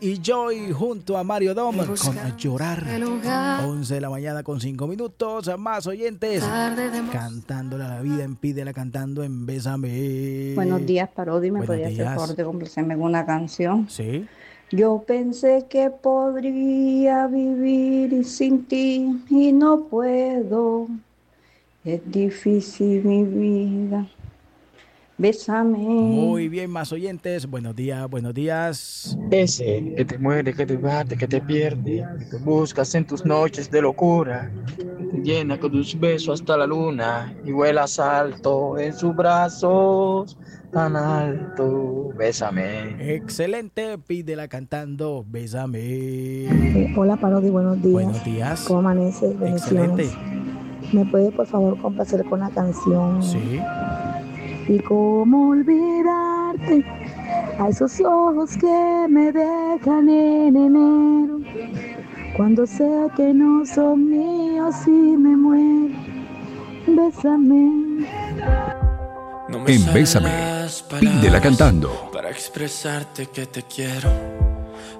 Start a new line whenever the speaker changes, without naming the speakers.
y Joy junto a Mario Dom con Llorar. 11 de la mañana con 5 minutos. Más oyentes cantándole a la vida en Pídela cantando en Bésame.
Buenos días, Parodi. ¿Me podría hacer favor de complacerme con una canción?
Sí.
Yo pensé que podría vivir sin ti y no puedo. Es difícil mi vida. Bésame.
Muy bien, más oyentes. Buenos días, buenos días.
Ese que te muere, que te bate, que te pierde, que te buscas en tus noches de locura, que te llena con tus besos hasta la luna y vuelas alto en sus brazos tan alto. Bésame.
Excelente, Pídela cantando Bésame.
Hola, Parodi, buenos días.
Buenos días.
¿Cómo amaneces? Bendiciones.
Excelente.
¿Me puede, por favor, complacer con la canción?
Sí.
Y cómo olvidarte a esos ojos que me dejan en enero, cuando sé que no son míos y me muero. Bésame.
En Bésame, Pídela cantando.
Para expresarte que te quiero.